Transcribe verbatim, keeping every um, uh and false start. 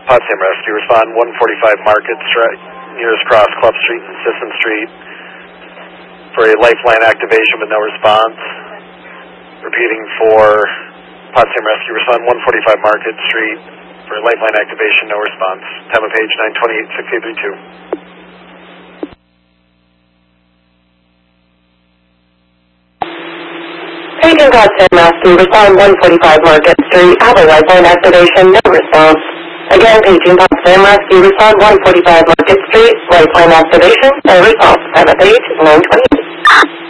Potsdam Rescue, respond one forty-five Market Street, nearest cross Club Street and Sisson Street for a lifeline activation with no response. Repeating for Potsdam Rescue, respond one forty-five Market Street for a lifeline activation, no response. Time of page nine twenty-eight, six eight three two. Paging Potsdam Rescue, respond one forty-five Market Street, have a lifeline activation, no response. Again, paging Potsdam Rescue, respond one forty-five Market Street, lifeline activation, no response. Time of page nine twenty-eight.